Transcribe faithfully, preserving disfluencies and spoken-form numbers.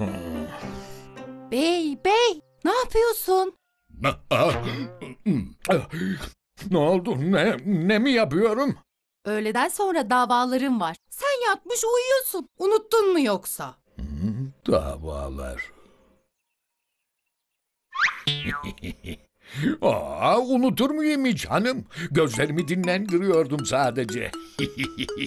Bey, bey, ne yapıyorsun? Ne oldu? Ne, ne mi yapıyorum? Öğleden sonra davalarım var. Sen yatmış uyuyorsun. Unuttun mu yoksa? Hmm, Davalar. Aa, unutur muyum hiç hanım? Gözlerimi dinlendiriyordum sadece.